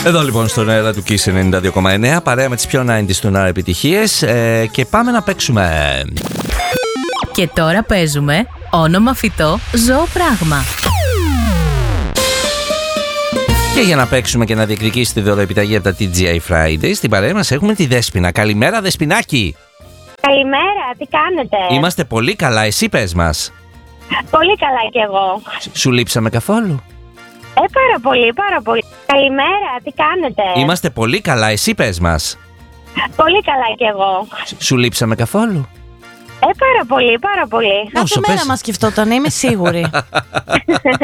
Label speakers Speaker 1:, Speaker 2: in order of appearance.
Speaker 1: Εδώ λοιπόν στον αέρα του Kiss 92,9, παρέα με τις πιο 90's του Ναρα επιτυχίες, και πάμε να παίξουμε.
Speaker 2: Και τώρα παίζουμε όνομα φυτό, ζώο, πράγμα.
Speaker 1: Και για να παίξουμε και να διεκδικήσει τη δωροεπιταγή από τα TGI Fridays, στην παρέα μας έχουμε τη Δέσποινα. Καλημέρα, Δεσποινάκη.
Speaker 3: Καλημέρα, τι κάνετε?
Speaker 1: Είμαστε πολύ καλά, εσύ πες μας.
Speaker 3: Πολύ καλά κι εγώ.
Speaker 1: Σου λείψαμε καθόλου?
Speaker 3: Πάρα πολύ, πάρα πολύ. Καλημέρα, τι κάνετε?
Speaker 1: Είμαστε πολύ καλά, εσύ πες μας.
Speaker 3: Πολύ καλά κι εγώ.
Speaker 1: Σου λείψαμε καθόλου?
Speaker 3: Πάρα πολύ, πάρα πολύ.
Speaker 4: Κάθε μέρα μας σκεφτόταν, είμαι σίγουρη.